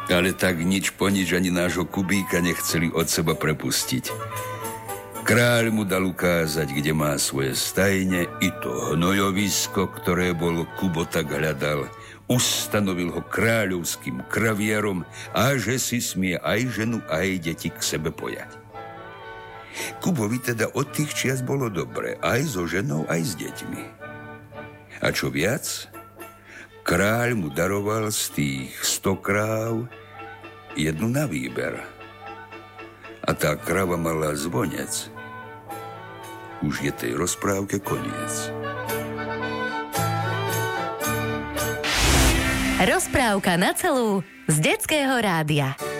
Ale tak nič po nič ani nášho Kubíka nechceli od seba prepustiť. Kráľ mu dal ukázať, kde má svoje stajne, i to hnojovisko, ktoré bol Kubo tak hľadal. Ustanovil ho kráľovským kraviarom a že si smie aj ženu, aj deti k sebe pojať. Kubovi teda od tých čias bolo dobre, aj so ženou, aj s deťmi. A čo viac, kráľ mu daroval z tých 100 kráv jednu na výber. A tá krava mala zvonec. Už je tej rozprávke koniec. Rozprávka na celú z Detského rádia.